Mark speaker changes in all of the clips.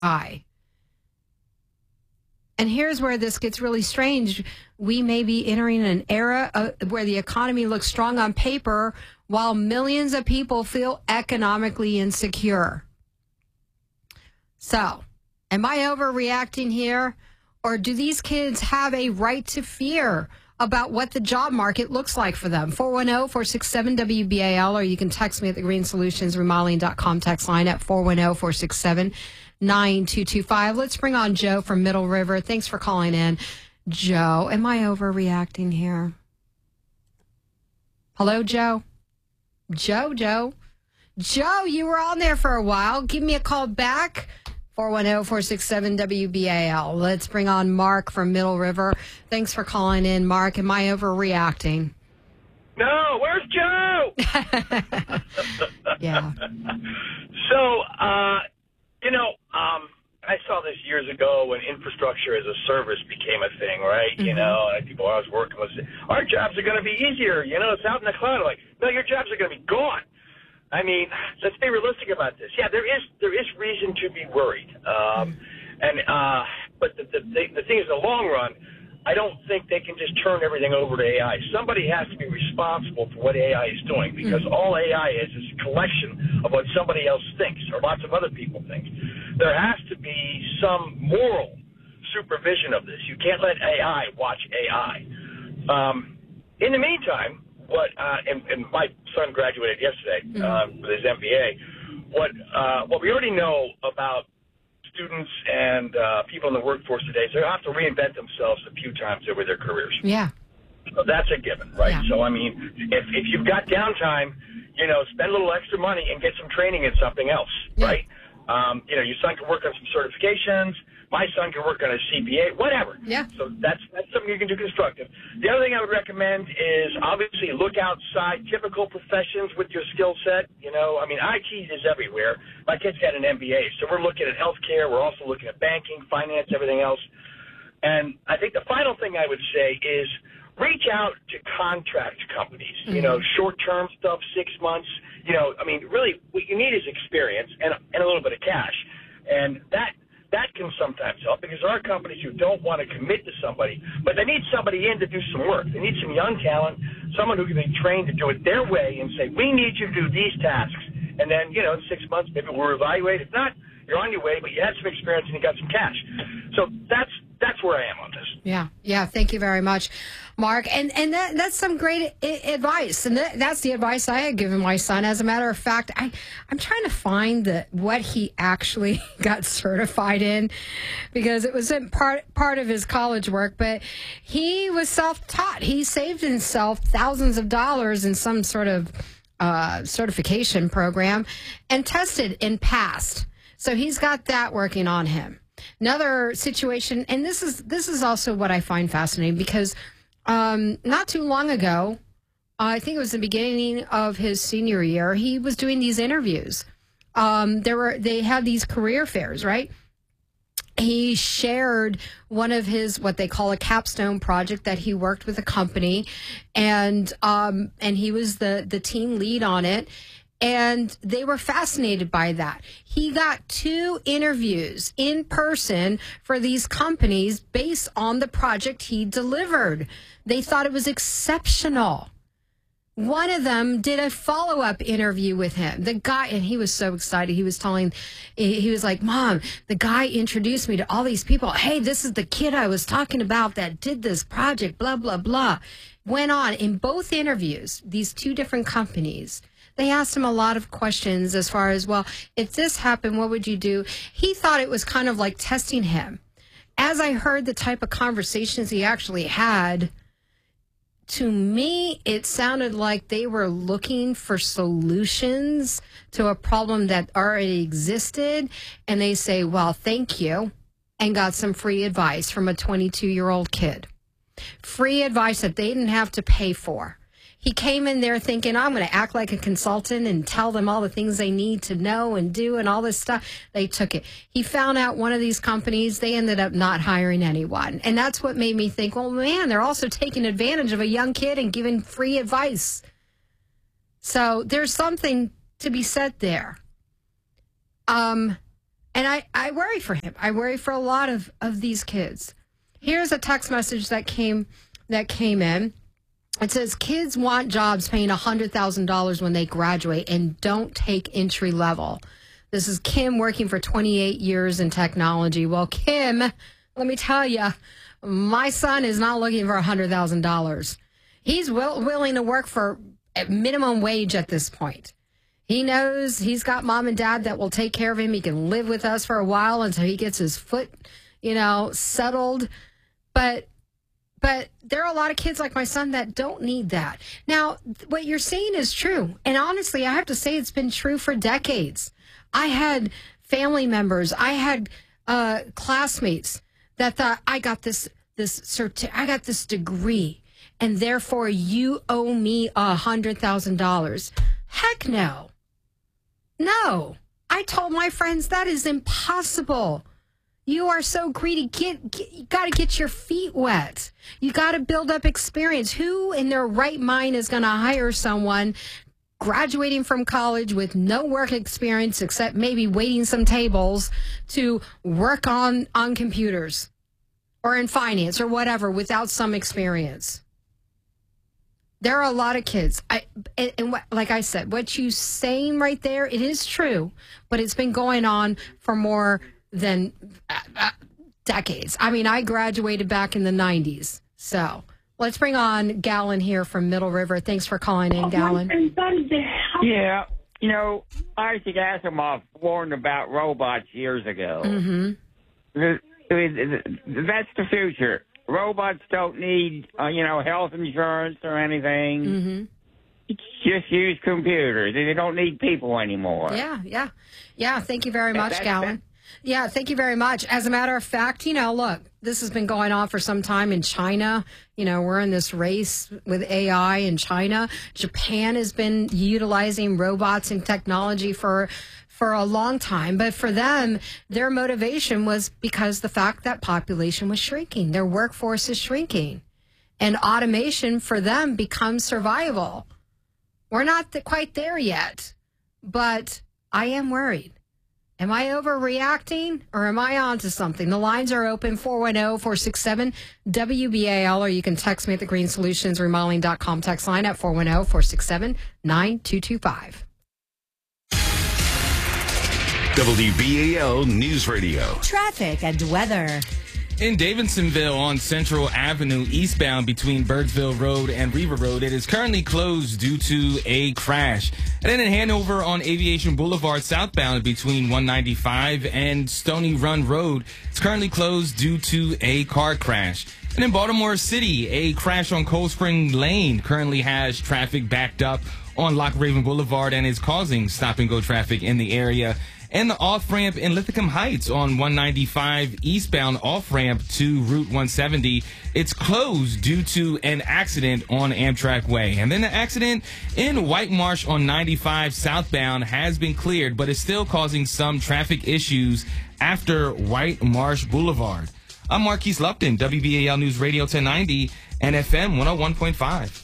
Speaker 1: And here's where this gets really strange. We may be entering an era where the economy looks strong on paper while millions of people feel economically insecure. So, am I overreacting here? Or do these kids have a right to fear about what the job market looks like for them? 410-467-WBAL, or you can text me at the greensolutionsremodeling.com text line at 410-467-9225. Let's bring on Joe from Middle River. Thanks for calling in. Joe, am I overreacting here? Hello, Joe? Joe, you were on there for a while. Give me a call back. 410-467-WBAL. Let's bring on Mark from Middle River. Thanks for calling in, Mark. Am I overreacting?
Speaker 2: No, where's Joe?
Speaker 1: Yeah.
Speaker 2: So, I saw this years ago when infrastructure as a service became a thing, right?
Speaker 1: Mm-hmm.
Speaker 2: You know, and people I was working with said, our jobs are going to be easier. You know, it's out in the cloud. I'm like, no, your jobs are going to be gone. I mean, let's be realistic about this. Yeah, there is reason to be worried. But the thing is, in the long run, I don't think they can just turn everything over to AI. Somebody has to be responsible for what AI is doing, because all AI is a collection of what somebody else thinks or lots of other people think. There has to be some moral supervision of this. You can't let AI watch AI. In the meantime, and my son graduated yesterday with his MBA. What we already know about students and people in the workforce today is they have to reinvent themselves a few times over their careers.
Speaker 1: Yeah.
Speaker 2: So that's a given, right?
Speaker 1: Yeah.
Speaker 2: So, I mean, if you've got downtime, spend a little extra money and get some training in something else, right? Your son can work on some certifications. My son can work on a CPA, whatever.
Speaker 1: Yeah.
Speaker 2: So that's something you can do constructive. The other thing I would recommend is obviously look outside typical professions with your skill set. IT is everywhere. My kid's got an MBA, so we're looking at healthcare. We're also looking at banking, finance, everything else. And I think the final thing I would say is reach out to contract companies, short-term stuff, 6 months. Really what you need is experience and a little bit of cash. And that can sometimes help, because there are companies who don't want to commit to somebody, but they need somebody in to do some work. They need some young talent, someone who can be trained to do it their way and say, we need you to do these tasks. And then, in 6 months, maybe we'll evaluate. If not, you're on your way, but you had some experience and you got some cash. So that's where I am on this.
Speaker 1: Yeah. Thank you very much, Mark. And that's some great advice. And that's the advice I had given my son. As a matter of fact, I'm trying to find what he actually got certified in, because it was part of his college work. But he was self-taught. He saved himself thousands of dollars in some sort of certification program and tested and passed. So he's got that working on him. Another situation, and this is also what I find fascinating, because not too long ago, I think it was the beginning of his senior year, he was doing these interviews. They had these career fairs, right? He shared one of his, what they call a capstone project, that he worked with a company, and he was the team lead on it. And they were fascinated by that. He got 2 interviews in person for these companies based on the project he delivered. They thought it was exceptional. One of them did a follow-up interview with him. The guy, and he was so excited. He was like, Mom, the guy introduced me to all these people. Hey, this is the kid I was talking about that did this project, blah, blah, blah. Went on in both interviews, these 2 different companies. They asked him a lot of questions as far as, well, if this happened, what would you do? He thought it was kind of like testing him. As I heard the type of conversations he actually had, to me, it sounded like they were looking for solutions to a problem that already existed. And they say, well, thank you, and got some free advice from a 22-year-old kid. Free advice that they didn't have to pay for. He came in there thinking, I'm going to act like a consultant and tell them all the things they need to know and do and all this stuff. They took it. He found out one of these companies, they ended up not hiring anyone. And that's what made me think, well, man, they're also taking advantage of a young kid and giving free advice. So there's something to be said there. And I worry for him. I worry for a lot of these kids. Here's a text message that came in. It says, kids want jobs paying $100,000 when they graduate and don't take entry level. This is Kim working for 28 years in technology. Well, Kim, let me tell you, my son is not looking for $100,000. He's willing to work for minimum wage at this point. He knows he's got mom and dad that will take care of him. He can live with us for a while until he gets his foot, settled. But there are a lot of kids like my son that don't need that. Now, what you're saying is true. And honestly, I have to say it's been true for decades. I had family members, I had classmates that thought, I got this degree, and therefore you owe me $100,000. Heck no. No. I told my friends that is impossible. You are so greedy. You got to get your feet wet. You got to build up experience. Who in their right mind is going to hire someone graduating from college with no work experience except maybe waiting some tables to work on computers or in finance or whatever without some experience? There are a lot of kids. Like I said, what you saying right there, it is true, but it's been going on for more than decades. I mean, I graduated back in the 90s. So let's bring on Gallon here from Middle River. Thanks for calling in, Gallon.
Speaker 3: Yeah, Isaac Asimov warned about robots years ago.
Speaker 1: Mm-hmm.
Speaker 3: That's the future. Robots don't need, health insurance or anything.
Speaker 1: Mm-hmm.
Speaker 3: Just use computers. They don't need people anymore.
Speaker 1: Yeah. Thank you very much, Gallon. Yeah, thank you very much. As a matter of fact, look, this has been going on for some time in China. We're in this race with AI in China. Japan has been utilizing robots and technology for a long time. But for them, their motivation was because the fact that population was shrinking. Their workforce is shrinking. And automation for them becomes survival. We're not quite there yet, but I am worried. Am I overreacting or am I onto something? The lines are open, 410-467-WBAL, or you can text me at the greensolutionsremodeling.com text line at 410-467-9225.
Speaker 4: WBAL News Radio.
Speaker 5: Traffic and weather.
Speaker 6: In Davidsonville on Central Avenue eastbound between Birdsville Road and Reaver Road, it is currently closed due to a crash. And then in Hanover on Aviation Boulevard southbound between 195 and Stony Run Road, it's currently closed due to a car crash. And in Baltimore City, a crash on Cold Spring Lane currently has traffic backed up on Loch Raven Boulevard and is causing stop-and-go traffic in the area. And the off-ramp in Linthicum Heights on 195 eastbound off-ramp to Route 170. It's closed due to an accident on Amtrak Way. And then the accident in White Marsh on 95 southbound has been cleared, but is still causing some traffic issues after White Marsh Boulevard. I'm Marquise Lupton, WBAL News Radio 1090 and FM 101.5.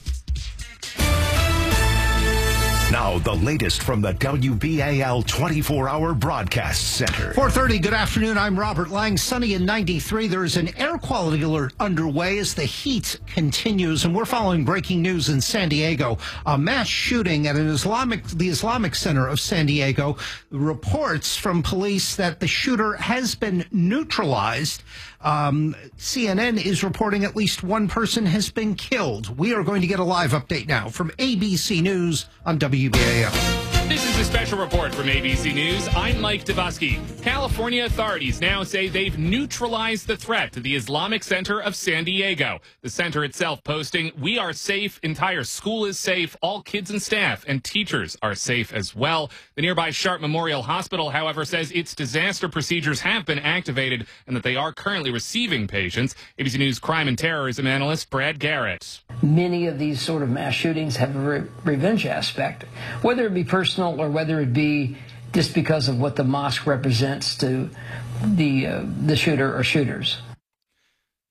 Speaker 4: Now, the latest from the WBAL 24-hour broadcast center.
Speaker 7: 4:30, good afternoon. I'm Robert Lang. Sunny in 93. There is an air quality alert underway as the heat continues, and we're following breaking news in San Diego. A mass shooting at the Islamic Center of San Diego. Reports from police that the shooter has been neutralized. CNN is reporting at least one person has been killed. We are going to get a live update now from ABC News on WBAL.
Speaker 8: This is a special report from ABC News. I'm Mike Dubusky. California authorities now say they've neutralized the threat to the Islamic Center of San Diego. The center itself posting, "We are safe. Entire school is safe. All kids and staff and teachers are safe as well." The nearby Sharp Memorial Hospital, however, says its disaster procedures have been activated and that they are currently receiving patients. ABC News crime and terrorism analyst Brad Garrett.
Speaker 9: Many of these sort of mass shootings have a revenge aspect, whether it be personal or whether it be just because of what the mosque represents to the shooter or shooters.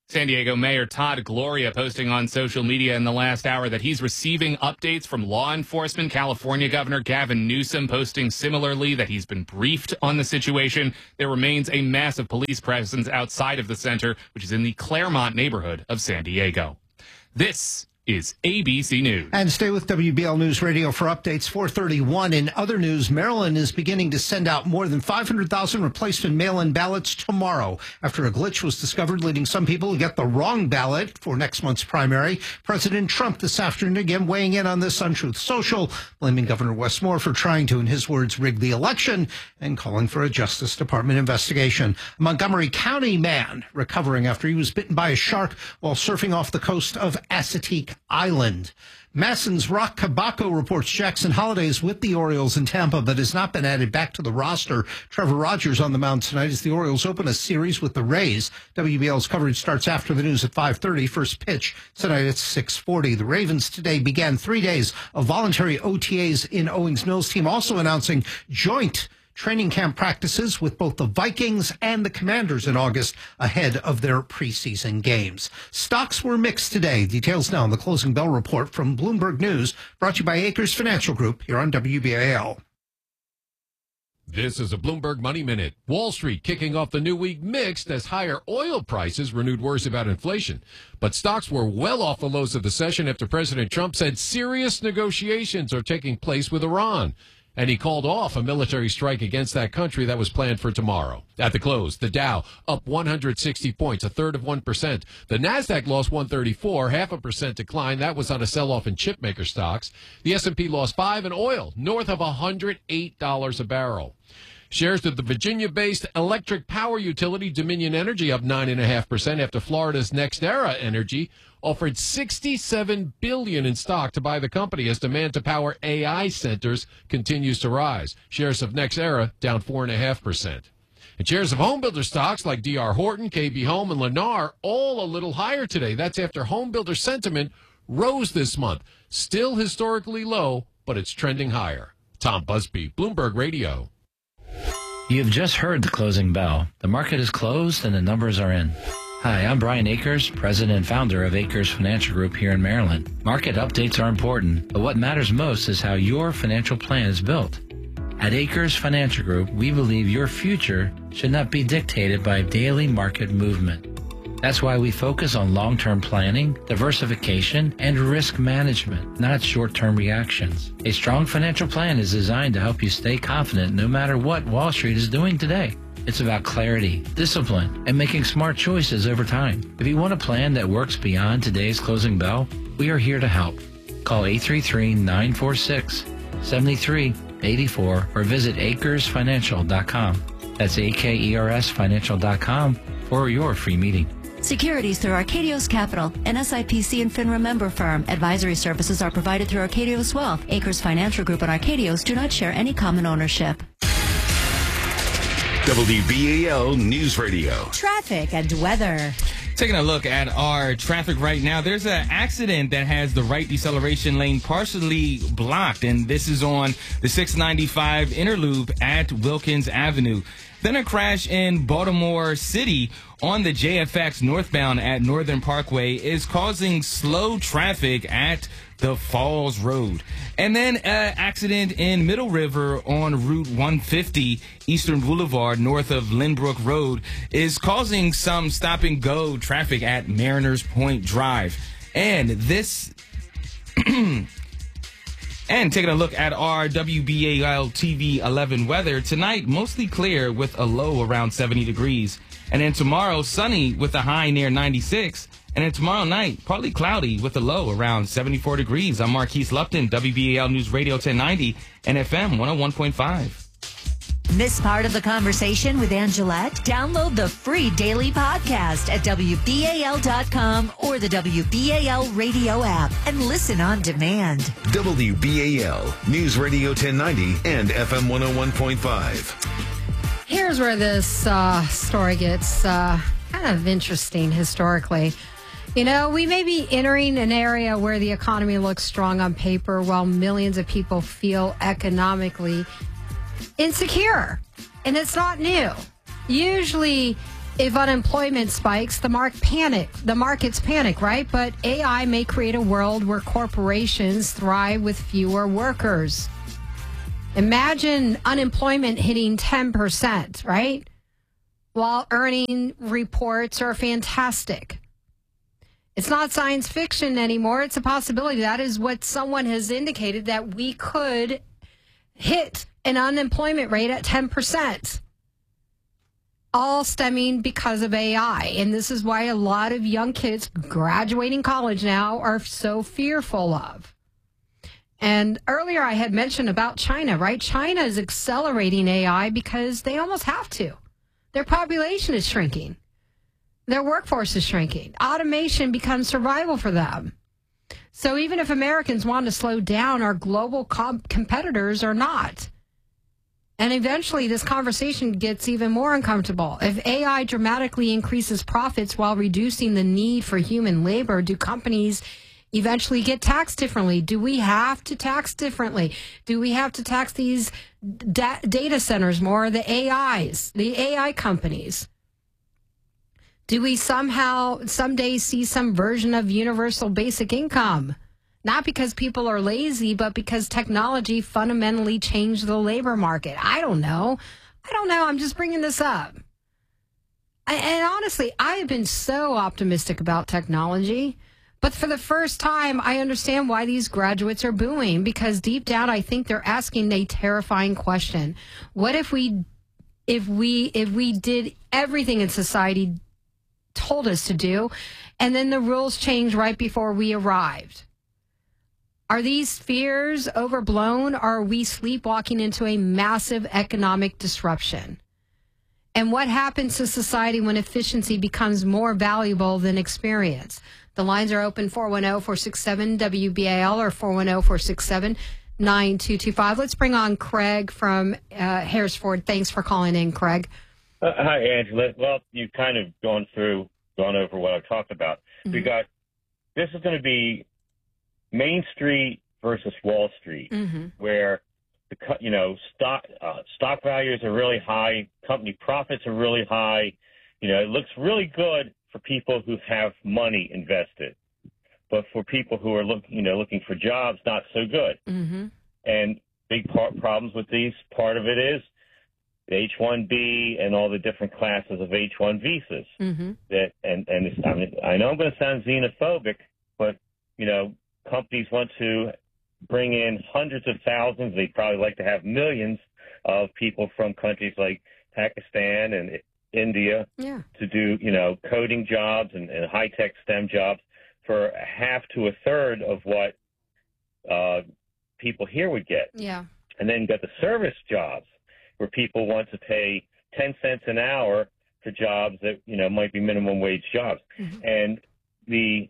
Speaker 8: San Diego Mayor Todd Gloria posting on social media in the last hour that he's receiving updates from law enforcement. California Governor Gavin Newsom posting similarly that he's been briefed on the situation. There remains a massive police presence outside of the center, which is in the Claremont neighborhood of San Diego. This is ABC News.
Speaker 7: And stay with WBL News Radio for updates. 4:31. In other news, Maryland is beginning to send out more than 500,000 replacement mail-in ballots tomorrow after a glitch was discovered, leading some people to get the wrong ballot for next month's primary. President Trump this afternoon again weighing in on this on Truth Social, blaming Governor Wes Moore for trying to, in his words, rig the election and calling for a Justice Department investigation. A Montgomery County man recovering after he was bitten by a shark while surfing off the coast of Assateague Island. Masson's Rock Cabaco reports Jackson Holiday is with the Orioles in Tampa, but has not been added back to the roster. Trevor Rogers on the mound tonight as the Orioles open a series with the Rays. WBL's coverage starts after the news at 5:30. First pitch tonight at 6:40. The Ravens today began 3 days of voluntary OTAs in Owings Mills. Team also announcing joint training camp practices with both the Vikings and the Commanders in August ahead of their preseason games. Stocks were mixed today. Details now on the closing bell report from Bloomberg News, brought to you by Acres Financial Group here on WBAL.
Speaker 10: This is a Bloomberg Money Minute. Wall Street kicking off the new week mixed as higher oil prices renewed worries about inflation. But stocks were well off the lows of the session after President Trump said serious negotiations are taking place with Iran. And he called off a military strike against that country that was planned for tomorrow. At the close, the Dow up 160 points, 1/3%. The Nasdaq lost 134, 0.5% decline. That was on a sell-off in chipmaker stocks. The S&P lost 5, and oil north of $108 a barrel. Shares of the Virginia-based electric power utility Dominion Energy up 9.5% after Florida's NextEra Energy offered $67 billion in stock to buy the company as demand to power AI centers continues to rise. Shares of NextEra down 4.5%. And shares of homebuilder stocks like D.R. Horton, KB Home, and Lennar all a little higher today. That's after homebuilder sentiment rose this month. Still historically low, but it's trending higher. Tom Busby, Bloomberg Radio.
Speaker 11: You've just heard the closing bell. The market is closed and the numbers are in. Hi, I'm Brian Akers, president and founder of Akers Financial Group here in Maryland. Market updates are important, but what matters most is how your financial plan is built. At Akers Financial Group, we believe your future should not be dictated by daily market movement. That's why we focus on long-term planning, diversification, and risk management, not short-term reactions. A strong financial plan is designed to help you stay confident no matter what Wall Street is doing today. It's about clarity, discipline, and making smart choices over time. If you want a plan that works beyond today's closing bell, we are here to help. Call 833-946-7384 or visit AkersFinancial.com. That's AKERSFinancial.com for your free meeting.
Speaker 12: Securities through Arcadios Capital, an SIPC and FINRA member firm. Advisory services are provided through Arcadios Wealth. Acres Financial Group and Arcadios do not share any common ownership.
Speaker 4: WBAL News Radio.
Speaker 5: Traffic and weather.
Speaker 6: Taking a look at our traffic right now, there's an accident that has the right deceleration lane partially blocked, and this is on the 695 inner loop at Wilkins Avenue. Then a crash in Baltimore City on the JFX northbound at Northern Parkway is causing slow traffic at the Falls Road. And then an accident in Middle River on Route 150 Eastern Boulevard north of Lynbrook Road is causing some stop-and-go traffic at Mariners Point Drive. And this... And taking a look at our WBAL TV 11 weather, tonight mostly clear with a low around 70 degrees. And then tomorrow, sunny with a high near 96. And then tomorrow night, partly cloudy with a low around 74 degrees. I'm Marquise Lupton, WBAL News Radio 1090 and FM 101.5.
Speaker 5: Miss part of the conversation with Angelette? Download the free daily podcast at WBAL.com or the WBAL radio app and listen on demand.
Speaker 4: WBAL News Radio 1090 and FM 101.5.
Speaker 1: Here's where this story gets kind of interesting historically. You know, we may be entering an area where the economy looks strong on paper while millions of people feel economically insecure. And it's not new. Usually if unemployment spikes, the markets panic, right? But AI may create a world where corporations thrive with fewer workers. Imagine unemployment hitting 10%, right? While earning reports are fantastic. It's not science fiction anymore. It's a possibility. That is what someone has indicated, that we could hit an unemployment rate at 10%. All stemming because of AI. And this is why a lot of young kids graduating college now are so fearful of. And earlier I had mentioned about China, right? China is accelerating AI because they almost have to. Their population is shrinking. Their workforce is shrinking. Automation becomes survival for them. So even if Americans want to slow down, our global competitors are not. And eventually this conversation gets even more uncomfortable. If AI dramatically increases profits while reducing the need for human labor, do companies eventually get taxed differently? Do we have to tax differently? Do we have to tax these data centers more, the AI companies? Do we someday see some version of universal basic income? Not because people are lazy, but because technology fundamentally changed the labor market. I don't know. I'm just bringing this up. And honestly, I have been so optimistic about technology. But for the first time, I understand why these graduates are booing, because deep down, I think they're asking a terrifying question. What if we did everything in society told us to do, and then the rules changed right before we arrived? Are these fears overblown, or are we sleepwalking into a massive economic disruption? And what happens to society when efficiency becomes more valuable than experience? The lines are open, 410-467-WBAL or 410-467-9225. Let's bring on Craig from Harrisford. Thanks for calling in, Craig.
Speaker 13: Hi, Angela. Well, you've kind of gone over what I've talked about. Mm-hmm. This is going to be Main Street versus Wall Street, where stock values are really high, company profits are really high. It looks really good for people who have money invested, but for people who are looking for jobs, not so good. Mm-hmm. And big problems with these. Part of it is the H-1B and all the different classes of H-1 visas. Mm-hmm. I know I'm going to sound xenophobic, but companies want to bring in hundreds of thousands. They'd probably like to have millions of people from countries like Pakistan and India to do, coding jobs and high-tech STEM jobs for half to a third of what people here would get. Yeah. And then you got the service jobs where people want to pay 10 cents an hour for jobs that, might be minimum wage jobs. Mm-hmm. And the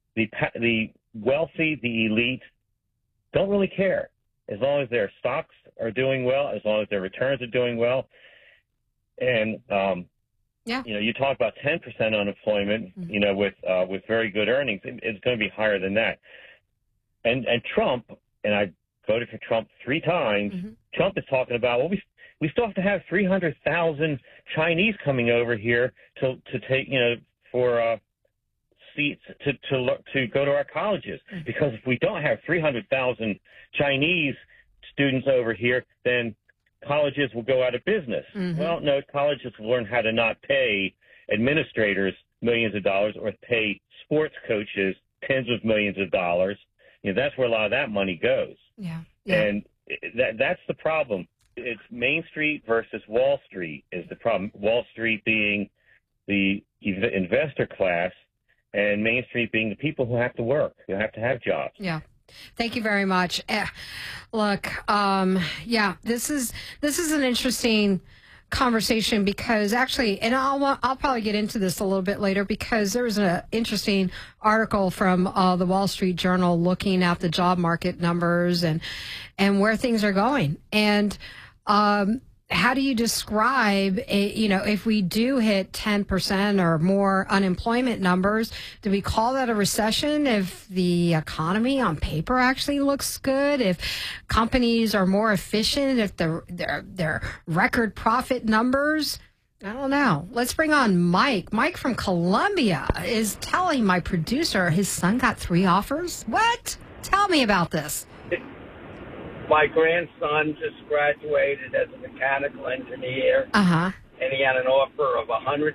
Speaker 13: wealthy, the elite, don't really care as long as their stocks are doing well, as long as their returns are doing well. And, you talk about 10% unemployment, with very good earnings. It's going to be higher than that. And Trump, and I voted for Trump 3 times, Trump is talking about, well, we still have to have 300,000 Chinese coming over here to take, for seats to go to our colleges. Because if we don't have 300,000 Chinese students over here, then colleges will go out of business. Mm-hmm. Well, no, colleges will learn how to not pay administrators millions of dollars or pay sports coaches tens of millions of dollars. That's where a lot of that money goes. Yeah. And that's the problem. It's Main Street versus Wall Street is the problem. Wall Street being the investor class, and Main Street being the people who have to work, who have to have jobs. Yeah.
Speaker 1: Thank you very much. Look, this is an interesting conversation because actually, and I'll probably get into this a little bit later because there was an interesting article from the Wall Street Journal looking at the job market numbers and where things are going. And how do you describe, if we do hit 10% or more unemployment numbers, do we call that a recession if the economy on paper actually looks good, if companies are more efficient, if their record profit numbers I don't know. Let's bring on Mike. Mike from Columbia is telling my producer his son got 3 offers. What? Tell me about this.
Speaker 14: My grandson just graduated as a mechanical engineer.
Speaker 1: Uh-huh.
Speaker 14: And he had an offer of $100,000,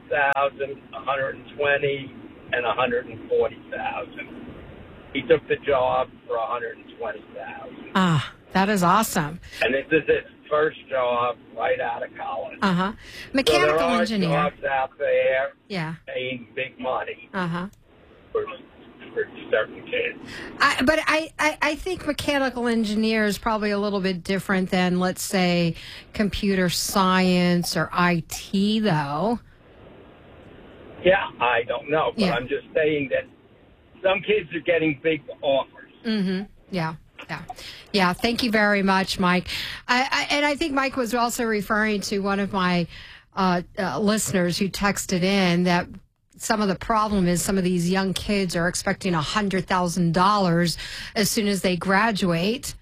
Speaker 14: $120,000, and $140,000. He took the job for $120,000.
Speaker 1: Ah, that is awesome.
Speaker 14: And this is his first job right out of college.
Speaker 1: Uh-huh. Mechanical
Speaker 14: so there
Speaker 1: engineer.
Speaker 14: are jobs out there
Speaker 1: paying
Speaker 14: big money
Speaker 1: uh-huh.
Speaker 14: for certain kids.
Speaker 1: But I think mechanical engineer is probably a little bit different than, let's say, computer science or IT, though.
Speaker 14: Yeah, I don't know, but I'm just saying that some kids are getting big offers.
Speaker 1: Mm-hmm. Yeah. Thank you very much, Mike. And I think Mike was also referring to one of my listeners who texted in that some of the problem is some of these young kids are expecting $100,000 as soon as they graduate.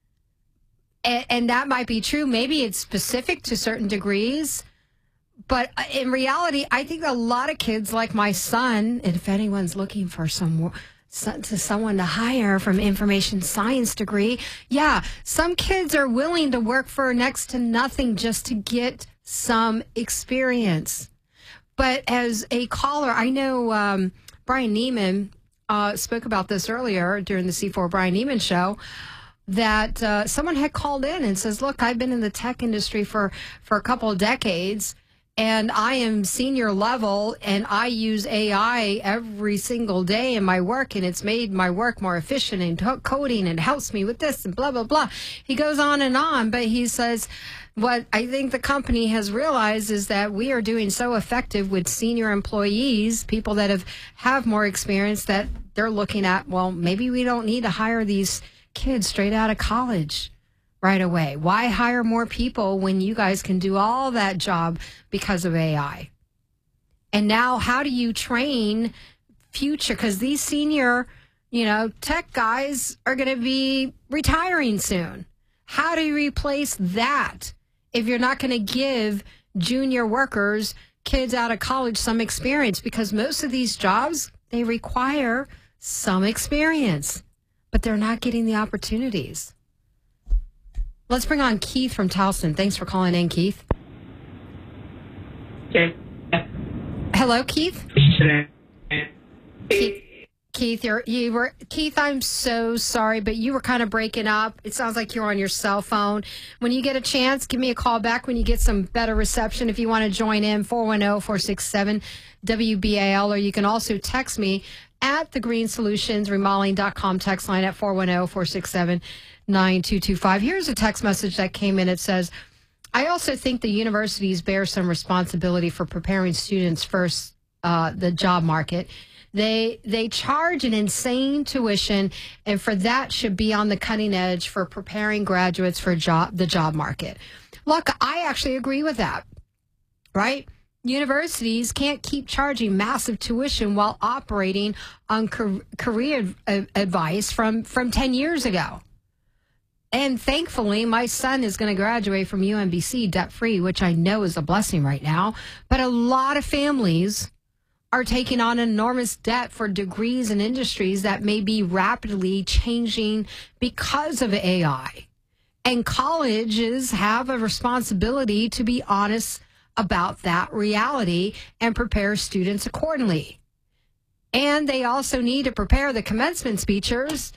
Speaker 1: And that might be true. Maybe it's specific to certain degrees. But in reality, I think a lot of kids like my son, and if anyone's looking for someone to hire from information science degree, some kids are willing to work for next to nothing just to get some experience. But as a caller, I know Brian Neiman spoke about this earlier during the C4 Brian Neiman show, that someone had called in and says, look, I've been in the tech industry for a couple of decades, and I am senior level, and I use AI every single day in my work, and it's made my work more efficient and coding and helps me with this and blah, blah, blah. He goes on, but he says, what I think the company has realized is that we are doing so effective with senior employees, people that have more experience, that they're looking at, well, maybe we don't need to hire these kids straight out of college right away. Why hire more people when you guys can do all that job because of AI? And now how do you train future? Because these senior, tech guys are going to be retiring soon. How do you replace that if you're not going to give junior workers, kids out of college, some experience? Because most of these jobs, they require some experience, but they're not getting the opportunities. Let's bring on Keith from Towson. Thanks for calling in, Keith. Hello, Keith? Keith, Keith, I'm so sorry, but you were kind of breaking up. It sounds like you're on your cell phone. When you get a chance, give me a call back when you get some better reception. If you want to join in, 410-467-WBAL, or you can also text me at the Green Solutions Remodeling.com text line at 410-467-9225. Here's a text message that came in. It says, I also think the universities bear some responsibility for preparing students for the job market. They charge an insane tuition, and for that should be on the cutting edge for preparing graduates for the job market. Look, I actually agree with that, right? Universities can't keep charging massive tuition while operating on career advice from 10 years ago. And thankfully, my son is going to graduate from UMBC debt-free, which I know is a blessing right now. But a lot of families are taking on enormous debt for degrees in industries that may be rapidly changing because of AI. And colleges have a responsibility to be honest about that reality and prepare students accordingly. And they also need to prepare the commencement speakers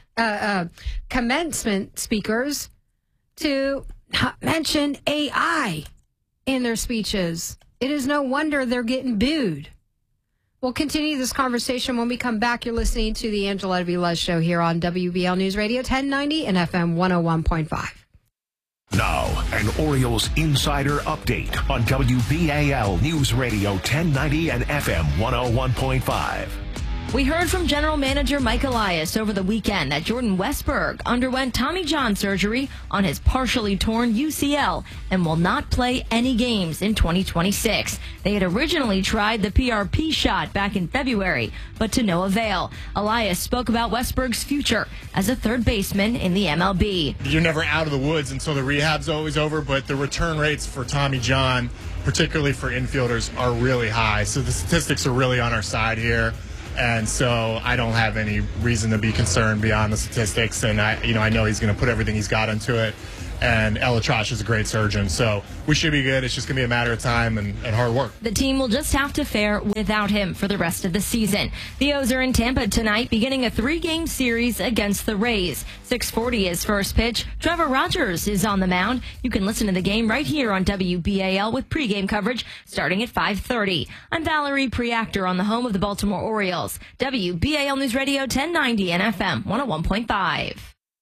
Speaker 1: to not mention AI in their speeches. It is no wonder they're getting booed. We'll continue this conversation when we come back. You're listening to the Angela Vilez Show here on WBL News Radio 1090 and FM 101.5.
Speaker 4: Now, an Orioles insider update on WBAL News Radio 1090 and FM 101.5.
Speaker 15: We heard from General Manager Mike Elias over the weekend that Jordan Westberg underwent Tommy John surgery on his partially torn UCL and will not play any games in 2026. They had originally tried the PRP shot back in February, but to no avail. Elias spoke about Westberg's future as a third baseman in the MLB.
Speaker 16: You're never out of the woods until the rehab's always over, but the return rates for Tommy John, particularly for infielders, are really high. So the statistics are really on our side here. And so I don't have any reason to be concerned beyond the statistics. And I know he's going to put everything he's got into it. And ElAttrache is a great surgeon. So we should be good. It's just going to be a matter of time and hard work.
Speaker 15: The team will just have to fare without him for the rest of the season. The O's are in Tampa tonight, beginning a 3-game series against the Rays. 6:40 is first pitch. Trevor Rogers is on the mound. You can listen to the game right here on WBAL with pregame coverage starting at 5:30. I'm Valerie Preactor on the home of the Baltimore Orioles. WBAL News Radio 1090 and FM 101.5.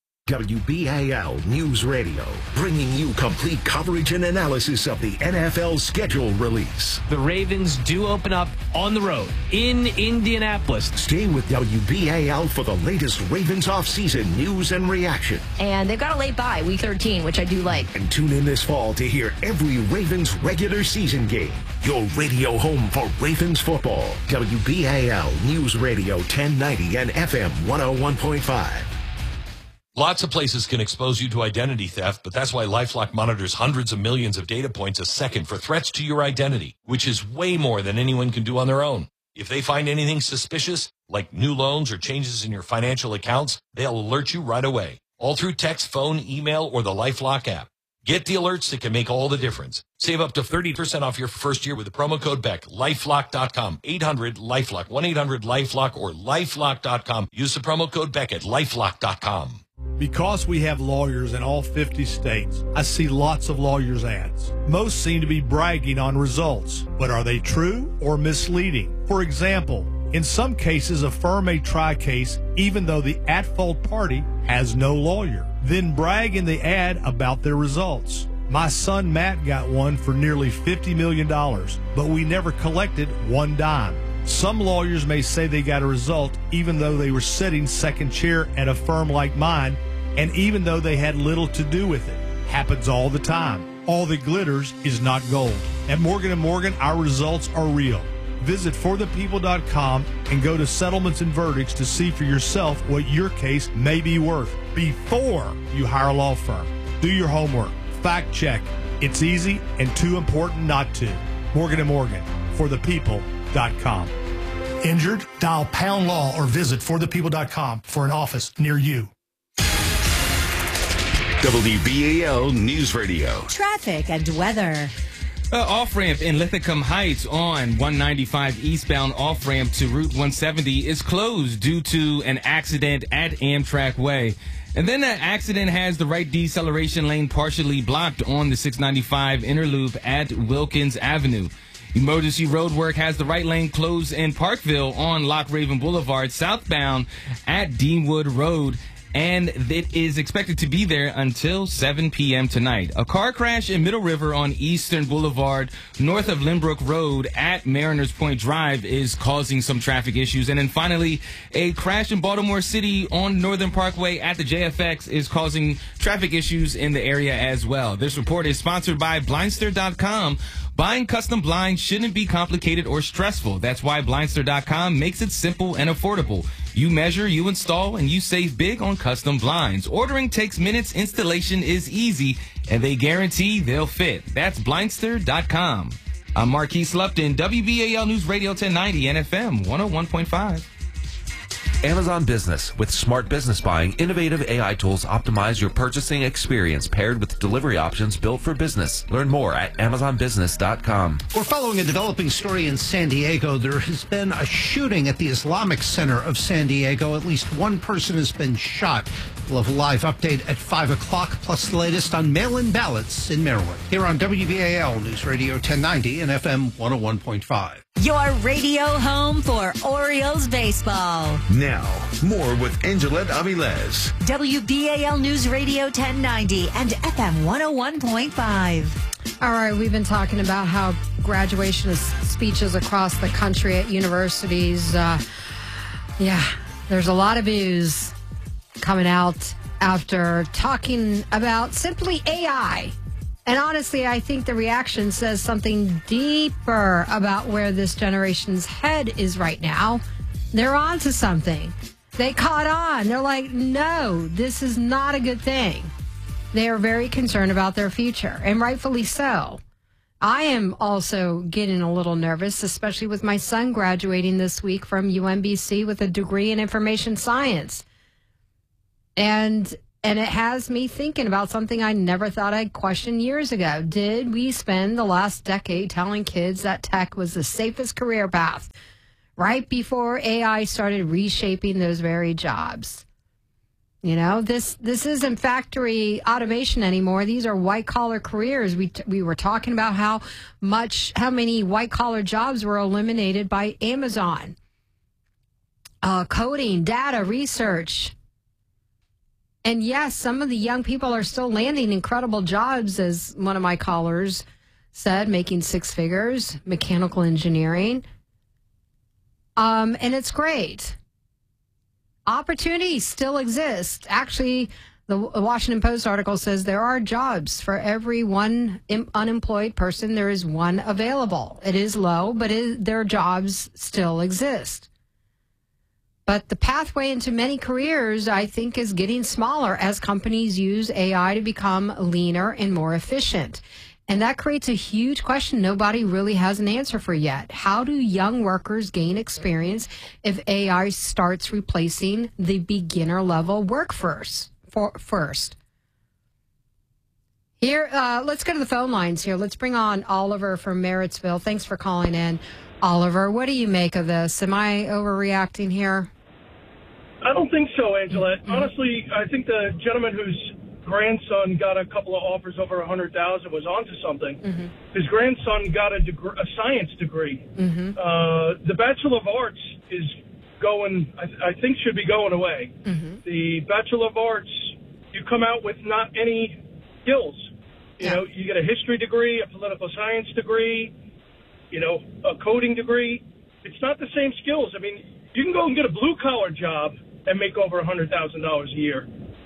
Speaker 4: WBAL News Radio, bringing you complete coverage and analysis of the NFL schedule release.
Speaker 17: The Ravens do open up on the road in Indianapolis.
Speaker 4: Stay with WBAL for the latest Ravens offseason news and reaction.
Speaker 15: And they've got a late bye, week 13, which I do like.
Speaker 4: And tune in this fall to hear every Ravens regular season game. Your radio home for Ravens football. WBAL News Radio 1090 and FM 101.5.
Speaker 18: Lots of places can expose you to identity theft, but that's why LifeLock monitors hundreds of millions of data points a second for threats to your identity, which is way more than anyone can do on their own. If they find anything suspicious, like new loans or changes in your financial accounts, they'll alert you right away, all through text, phone, email, or the LifeLock app. Get the alerts that can make all the difference. Save up to 30% off your first year with the promo code BECK. LifeLock.com. 800-LifeLock. 1-800-LifeLock or LifeLock.com. Use the promo code BECK at LifeLock.com.
Speaker 19: Because we have lawyers in all 50 states, I see lots of lawyers' ads. Most seem to be bragging on results, but are they true or misleading? For example, in some cases, a firm may try a case even though the at-fault party has no lawyer, then brag in the ad about their results. My son Matt got one for nearly $50 million, but we never collected one dime. Some lawyers may say they got a result even though they were sitting second chair at a firm like mine, and even though they had little to do with it. Happens all the time. All that glitters is not gold. At Morgan & Morgan, our results are real. Visit forthepeople.com and go to settlements and verdicts to see for yourself what your case may be worth before you hire a law firm. Do your homework. Fact check. It's easy and too important not to. Morgan & Morgan, forthepeople.com.
Speaker 20: Injured? Dial pound law or visit forthepeople.com for an office near you.
Speaker 4: WBAL News Radio.
Speaker 5: Traffic and weather.
Speaker 6: Off-ramp in Linthicum Heights on 195 eastbound off-ramp to Route 170 is closed due to an accident at Amtrak Way. And then that accident has the right deceleration lane partially blocked on the 695 inner loop at Wilkins Avenue. Emergency road work has the right lane closed in Parkville on Loch Raven Boulevard southbound at Deanwood Road. And it is expected to be there until 7 p.m. tonight. A car crash in Middle River on Eastern Boulevard, north of Limbrook Road at Mariners Point Drive is causing some traffic issues. And then finally, a crash in Baltimore City on Northern Parkway at the JFX is causing traffic issues in the area as well. This report is sponsored by Blindster.com. Buying custom blinds shouldn't be complicated or stressful. That's why Blindster.com makes it simple and affordable. You measure, you install, and you save big on custom blinds. Ordering takes minutes, installation is easy, and they guarantee they'll fit. That's Blindster.com. I'm Marquise Lupton, WBAL News Radio 1090 and FM 101.5.
Speaker 21: Amazon Business. With smart business buying, innovative AI tools optimize your purchasing experience paired with delivery options built for business. Learn more at AmazonBusiness.com.
Speaker 7: We're following a developing story in San Diego. There has been a shooting at the Islamic Center of San Diego. At least one person has been shot. We'll have a live update at 5 o'clock, plus the latest on mail-in ballots in Maryland. Here on WBAL News Radio 1090 and FM 101.5.
Speaker 5: Your radio home for Orioles baseball.
Speaker 4: Now, more with Angelette Avilés.
Speaker 5: WBAL News Radio 1090 and FM 101.5.
Speaker 1: All right, we've been talking about how graduation speeches across the country at universities Yeah, there's a lot of news coming out after talking about simply AI. And honestly, I think the reaction says something deeper about where this generation's head is right now. They're on to something. They caught on. They're like, no, this is not a good thing. They are very concerned about their future, and rightfully so. I am also getting a little nervous, especially with my son graduating this week from UMBC with a degree in information science. And it has me thinking about something I never thought I'd question years ago. Did we spend the last decade telling kids that tech was the safest career path right before AI started reshaping those very jobs? You know, this isn't factory automation anymore. These are white collar careers. We were talking about how many white collar jobs were eliminated by Amazon. Coding, data, research. And yes, some of the young people are still landing incredible jobs, as one of my callers said, making six figures, mechanical engineering. And it's great. Opportunities still exist. Actually, the Washington Post article says there are jobs for every one unemployed person. There is one available. It is low, but their jobs still exist. But the pathway into many careers, I think, is getting smaller as companies use AI to become leaner and more efficient. And that creates a huge question nobody really has an answer for yet. How do young workers gain experience if AI starts replacing the beginner level workforce first? Here, let's go to the phone lines here. Let's bring on Oliver from Marrittsville. Thanks for calling in, Oliver. What do you make of this? Am I overreacting here?
Speaker 2: I don't think so, Angela. Honestly, I think the gentleman whose grandson got a couple of offers over 100,000 was onto something. Mm-hmm. His grandson got a science degree. Mm-hmm. The Bachelor of Arts is going, I think should be going away. Mm-hmm. The Bachelor of Arts, you come out with not any skills. You know, you get a history degree, a political science degree, a coding degree. It's not the same skills. I mean, you can go and get a blue-collar job and make over $100,000 a year.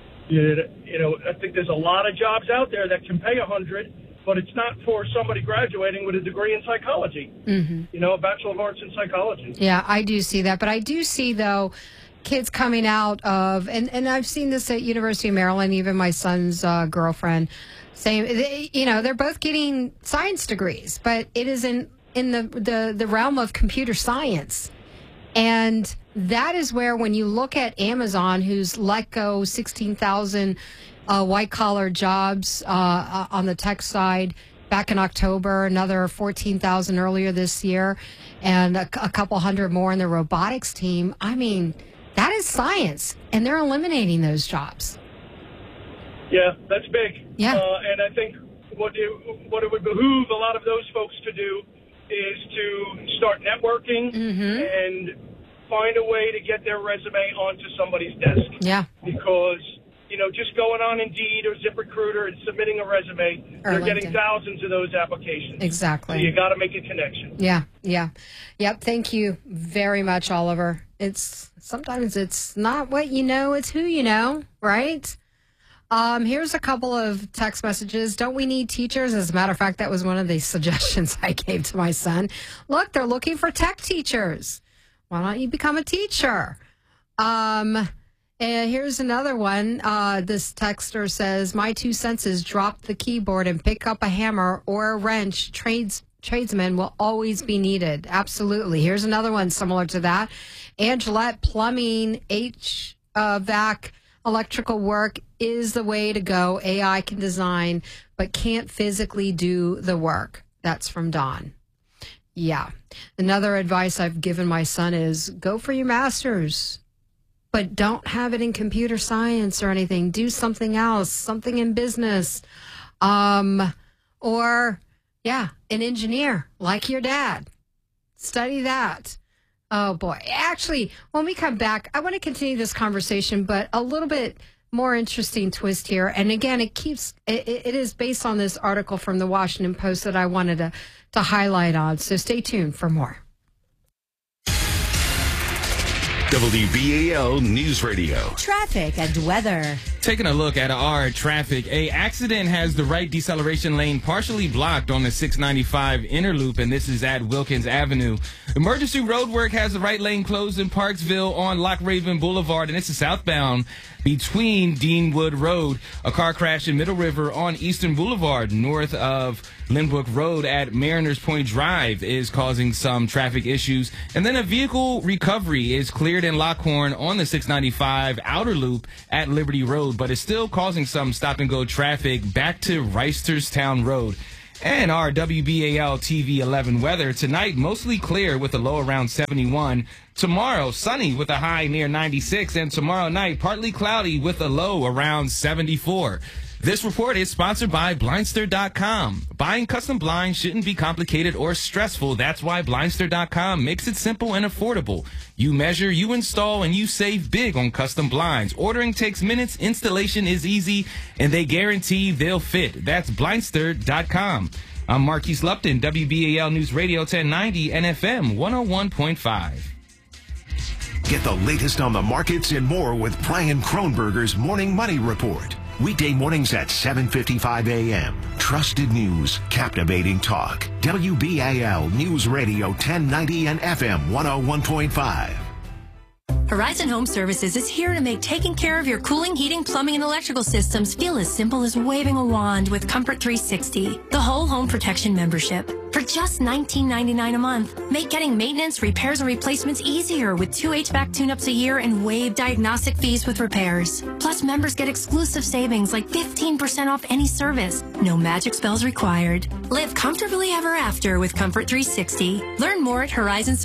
Speaker 2: I think there's a lot of jobs out there that can pay $100,000, but it's not for somebody graduating with a degree in psychology. Mm-hmm. A Bachelor of Arts in psychology.
Speaker 1: Yeah, I do see that. But I do see, though, kids coming out of, and I've seen this at University of Maryland, even my son's girlfriend, saying, they're both getting science degrees, but it is in the realm of computer science. And that is where, when you look at Amazon, who's let go 16,000 white-collar jobs on the tech side back in October, another 14,000 earlier this year, and a couple hundred more in the robotics team. I mean, that is science, and they're eliminating those jobs.
Speaker 2: Yeah, that's big.
Speaker 1: Yeah.
Speaker 2: And I think what it would behoove a lot of those folks to do is to start networking and find a way to get their resume onto somebody's desk.
Speaker 1: Yeah.
Speaker 2: Because, just going on Indeed or ZipRecruiter and submitting a resume, they're getting thousands of those applications.
Speaker 1: Exactly.
Speaker 2: So you got to make a connection.
Speaker 1: Yeah. Yep. Thank you very much, Oliver. Sometimes it's not what you know, it's who you know, right? Here's a couple of text messages. Don't we need teachers? As a matter of fact, that was one of the suggestions I gave to my son. Look, they're looking for tech teachers. Why don't you become a teacher? And here's another one. This texter says, my 2 cents is drop the keyboard and pick up a hammer or a wrench. Tradesmen will always be needed. Absolutely. Here's another one similar to that. Angelette, plumbing, HVAC, electrical work is the way to go. AI can design, but can't physically do the work. That's from Don. Yeah. Another advice I've given my son is go for your master's, but don't have it in computer science or anything. Do something else, something in business. Or, an engineer like your dad. Study that. Oh, boy. Actually, when we come back, I want to continue this conversation, but a little bit more interesting twist here. And again, it is based on this article from the Washington Post that I wanted to highlight on. So stay tuned for more.
Speaker 4: WBAL News Radio.
Speaker 5: Traffic and weather.
Speaker 6: Taking a look at our traffic, a accident has the right deceleration lane partially blocked on the 695 inner loop, and this is at Wilkins Avenue. Emergency road work has the right lane closed in Parksville on Loch Raven Boulevard, and this is southbound between Deanwood Road. A car crash in Middle River on Eastern Boulevard north of Lynbrook Road at Mariners Point Drive is causing some traffic issues. And then a vehicle recovery is cleared in Lockhorn on the 695 outer loop at Liberty Road, but is still causing some stop-and-go traffic back to Reisterstown Road. And our WBAL TV 11 weather tonight, mostly clear with a low around 71. Tomorrow, sunny with a high near 96. And tomorrow night, partly cloudy with a low around 74. This report is sponsored by Blindster.com. Buying custom blinds shouldn't be complicated or stressful. That's why Blindster.com makes it simple and affordable. You measure, you install, and you save big on custom blinds. Ordering takes minutes, installation is easy, and they guarantee they'll fit. That's Blindster.com. I'm Marquise Lupton, WBAL News Radio 1090 and FM 101.5.
Speaker 4: Get the latest on the markets and more with Brian Kronberger's Morning Money Report. Weekday mornings at 7:55 a.m. Trusted news, captivating talk. WBAL News Radio 1090 and FM 101.5.
Speaker 3: Horizon Home Services is here to make taking care of your cooling, heating, plumbing, and electrical systems feel as simple as waving a wand with Comfort 360, the whole home protection membership. For just $19.99 a month, make getting maintenance, repairs, and replacements easier with 2 HVAC tune-ups a year and waive diagnostic fees with repairs. Plus, members get exclusive savings like 15% off any service. No magic spells required. Live comfortably ever after with Comfort 360. Learn more at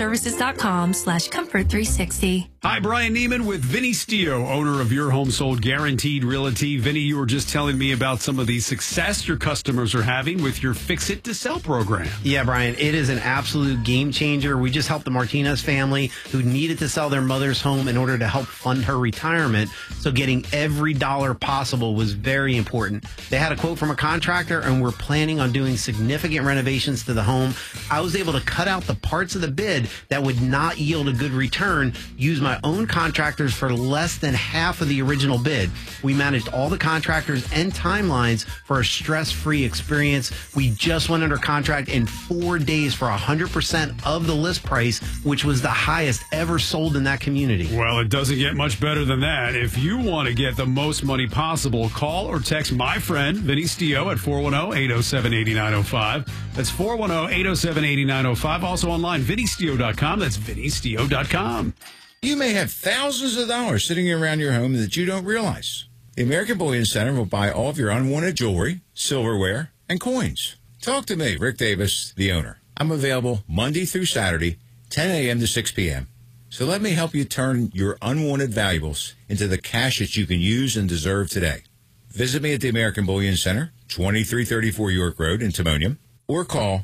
Speaker 3: horizonservices.com/Comfort360.
Speaker 22: Hi, Brian Neiman with Vinny Stio, owner of Your Home Sold Guaranteed Realty. Vinny, you were just telling me about some of the success your customers are having with your Fix It to Sell program.
Speaker 23: Yeah, Brian, it is an absolute game changer. We just helped the Martinez family who needed to sell their mother's home in order to help fund her retirement. So getting every dollar possible was very important. They had a quote from a contractor and we're planning on doing significant renovations to the home. I was able to cut out the parts of the bid that would not yield a good return, use my own contractors for less than half of the original bid. We managed all the contractors and timelines for a stress-free experience. We just went under contract in 4 days for 100% of the list price, which was the highest ever sold in that community.
Speaker 22: Well, it doesn't get much better than that. If you want to get the most money possible, call or text my friend Vinny Stio at 410-807-8905. That's 410-807-8905. Also online, VinnyStio.com. That's VinnyStio.com.
Speaker 24: You may have thousands of dollars sitting around your home that you don't realize. The American Bullion Center will buy all of your unwanted jewelry, silverware, and coins. Talk to me, Rick Davis, the owner. I'm available Monday through Saturday, 10 a.m. to 6 p.m. So let me help you turn your unwanted valuables into the cash that you can use and deserve today. Visit me at the American Bullion Center, 2334 York Road in Timonium, or call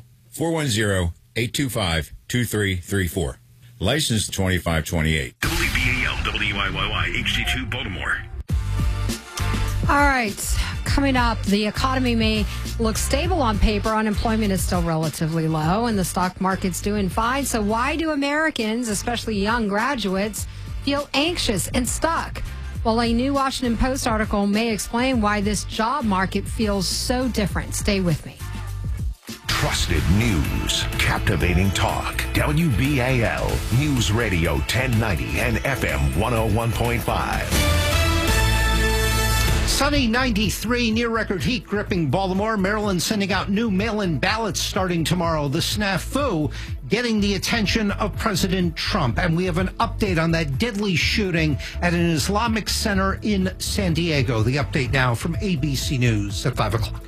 Speaker 24: 410-825-2334. License 2528.
Speaker 4: WBAL, WYYY, HD2, Baltimore.
Speaker 1: All right. Coming up, the economy may look stable on paper. Unemployment is still relatively low, and the stock market's doing fine. So why do Americans, especially young graduates, feel anxious and stuck? Well, a new Washington Post article may explain why this job market feels so different. Stay with me.
Speaker 4: Trusted news, captivating talk. WBAL News Radio 1090 and FM 101.5.
Speaker 7: Sunny 93, near record heat gripping Baltimore. Maryland sending out new mail-in ballots starting tomorrow. The snafu getting the attention of President Trump. And we have an update on that deadly shooting at an Islamic center in San Diego. The update now from ABC News at 5 o'clock.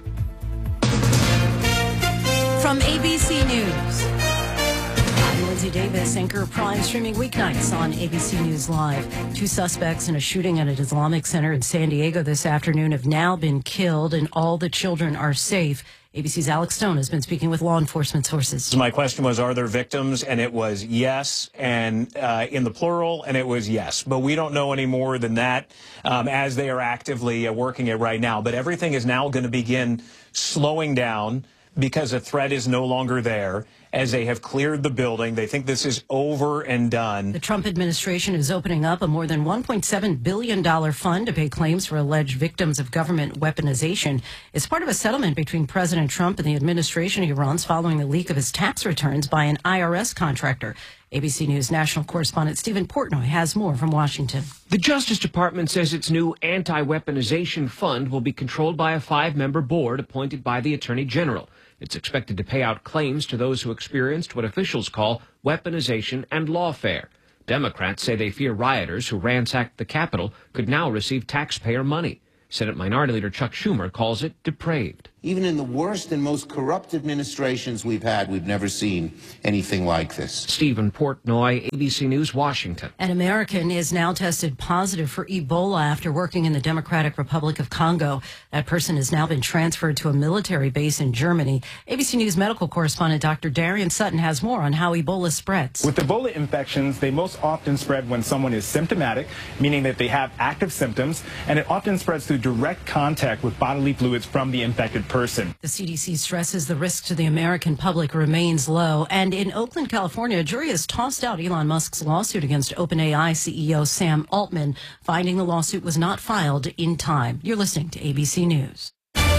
Speaker 25: From ABC News, I'm Lindsay Davis, Anchor Prime, streaming weeknights on ABC News Live. 2 suspects in a shooting at an Islamic center in San Diego this afternoon have now been killed, and all the children are safe. ABC's Alex Stone has been speaking with law enforcement sources.
Speaker 26: My question was, are there victims? And it was yes, and in the plural, and it was yes. But we don't know any more than that as they are actively working it right now. But everything is now going to begin slowing down because a threat is no longer there. as they have cleared the building. They think this is over and done.
Speaker 25: The Trump administration is opening up a more than $1.7 billion fund to pay claims for alleged victims of government weaponization. It's part of a settlement between President Trump and the administration he runs following the leak of his tax returns by an IRS contractor. ABC News national correspondent Stephen Portnoy has more from Washington.
Speaker 8: The Justice Department says its new anti-weaponization fund will be controlled by a 5-member board appointed by the Attorney General. It's expected to pay out claims to those who experienced what officials call weaponization and lawfare. Democrats say they fear rioters who ransacked the Capitol could now receive taxpayer money. Senate Minority Leader Chuck Schumer calls it depraved.
Speaker 9: Even in the worst and most corrupt administrations we've had, we've never seen anything like this.
Speaker 8: Stephen Portnoy, ABC News, Washington.
Speaker 25: An American is now tested positive for Ebola after working in the Democratic Republic of Congo. That person has now been transferred to a military base in Germany. ABC News medical correspondent Dr. Darian Sutton has more on how Ebola spreads.
Speaker 10: With Ebola infections, they most often spread when someone is symptomatic, meaning that they have active symptoms, and it often spreads through direct contact with bodily fluids from the infected person.
Speaker 25: The CDC stresses the risk to the American public remains low. And in Oakland, California, a jury has tossed out Elon Musk's lawsuit against OpenAI CEO Sam Altman, finding the lawsuit was not filed in time. You're listening to ABC News.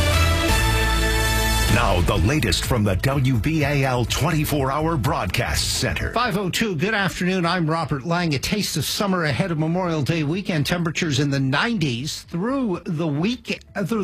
Speaker 4: Now, the latest from the WBAL 24-hour broadcast center.
Speaker 7: 5:02, good afternoon. I'm Robert Lang. A taste of summer ahead of Memorial Day weekend. Temperatures in the 90s through the week,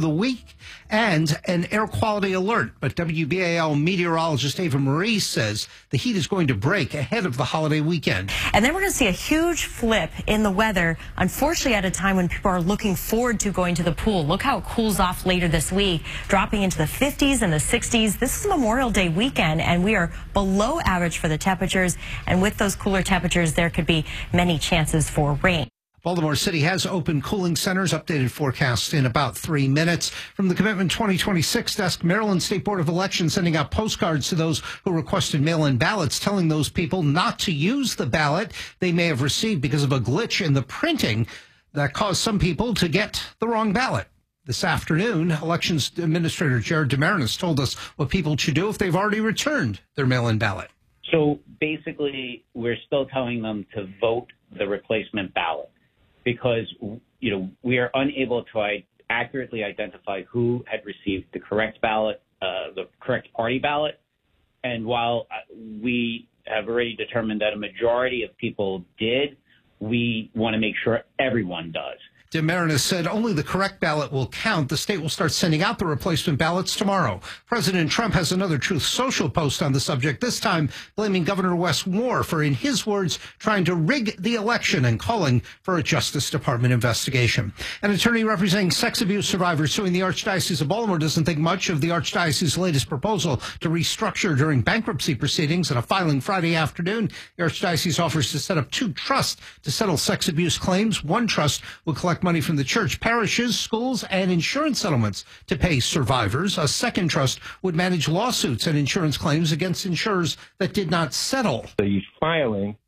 Speaker 7: and an air quality alert. But WBAL meteorologist Ava Marie says the heat is going to break ahead of the holiday weekend.
Speaker 11: And then we're going to see a huge flip in the weather, unfortunately at a time when people are looking forward to going to the pool. Look how it cools off later this week, dropping into the 50s and the 60s. This is Memorial Day weekend, and we are below average for the temperatures. And with those cooler temperatures, there could be many chances for rain.
Speaker 7: Baltimore City has open cooling centers. Updated forecast in about 3 minutes. From the Commitment 2026 desk, Maryland State Board of Elections sending out postcards to those who requested mail-in ballots, telling those people not to use the ballot they may have received because of a glitch in the printing that caused some people to get the wrong ballot. This afternoon, Elections Administrator Jared Demarinis told us what people should do if they've already returned their mail-in ballot.
Speaker 12: So basically, we're still telling them to vote the replacement ballot because, we are unable to accurately identify who had received the correct ballot, the correct party ballot. And while we have already determined that a majority of people did, we want to make sure everyone does.
Speaker 7: Demarinis said only the correct ballot will count. The state will start sending out the replacement ballots tomorrow. President Trump has another Truth Social post on the subject, this time blaming Governor Wes Moore for, in his words, trying to rig the election and calling for a Justice Department investigation. An attorney representing sex abuse survivors suing the Archdiocese of Baltimore doesn't think much of the Archdiocese's latest proposal to restructure during bankruptcy proceedings. In a filing Friday afternoon, the Archdiocese offers to set up 2 trusts to settle sex abuse claims. One trust will collect money from the church, parishes, schools, and insurance settlements to pay survivors. A second trust would manage lawsuits and insurance claims against insurers that did not settle.
Speaker 13: The filing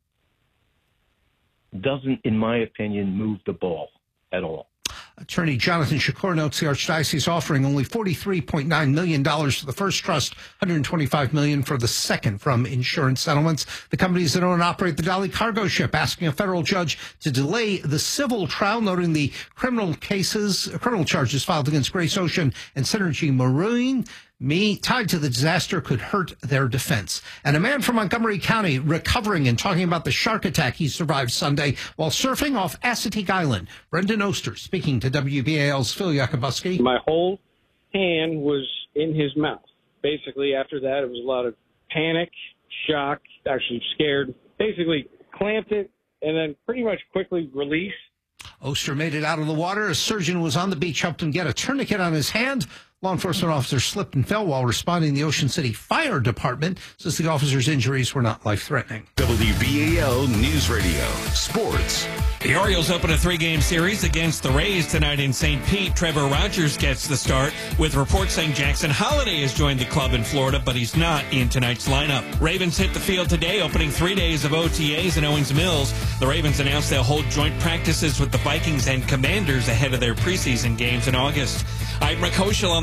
Speaker 13: doesn't, in my opinion, move the ball at all.
Speaker 7: Attorney Jonathan Shakur notes the Archdiocese offering only $43.9 million for the first trust, $125 million for the second from insurance settlements. The companies that own and operate the Dolly cargo ship asking a federal judge to delay the civil trial, noting the criminal charges filed against Grace Ocean and Synergy Marine tied to the disaster could hurt their defense. And a man from Montgomery County recovering and talking about the shark attack he survived Sunday while surfing off Assateague Island. Brendan Oster speaking to WBAL's Phil Yakubuski.
Speaker 27: My whole hand was in his mouth. Basically, after that, it was a lot of panic, shock, actually scared. Basically, clamped it and then pretty much quickly released.
Speaker 7: Oster made it out of the water. A surgeon was on the beach, helped him get a tourniquet on his hand. Law enforcement officer slipped and fell while responding. The Ocean City Fire Department says the officer's injuries were not life-threatening.
Speaker 4: WBAL News Radio Sports.
Speaker 28: The Orioles open a 3-game series against the Rays tonight in St. Pete. Trevor Rogers gets the start, with reports saying Jackson Holliday has joined the club in Florida, but he's not in tonight's lineup. Ravens hit the field today, opening 3 days of OTAs in Owings Mills. The Ravens announced they'll hold joint practices with the Vikings and Commanders ahead of their preseason games in August. I'm Rick Hoschel on the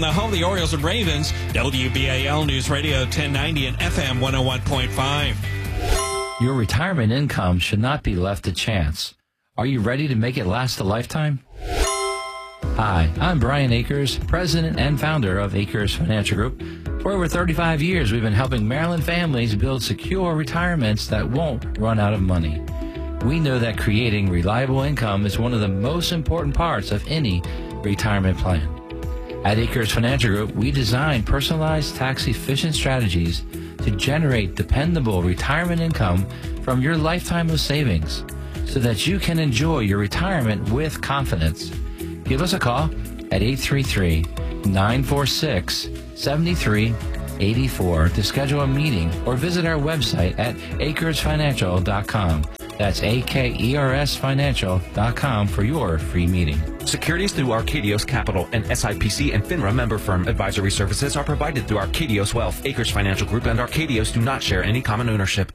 Speaker 28: the home of the Orioles and Ravens, WBAL News Radio 1090 and FM 101.5.
Speaker 14: Your retirement income should not be left to chance. Are you ready to make it last a lifetime? Hi, I'm Brian Akers, president and founder of Akers Financial Group. For over 35 years, we've been helping Maryland families build secure retirements that won't run out of money. We know that creating reliable income is one of the most important parts of any retirement plan. At Akers Financial Group, we design personalized, tax-efficient strategies to generate dependable retirement income from your lifetime of savings so that you can enjoy your retirement with confidence. Give us a call at 833-946-7384 to schedule a meeting or visit our website at akersfinancial.com. That's AKERSfinancial.com for your free meeting.
Speaker 15: Securities through Arcadios Capital and SIPC and FINRA member firm. Advisory services are provided through Arcadios Wealth. Akers Financial Group and Arcadios do not share any common ownership.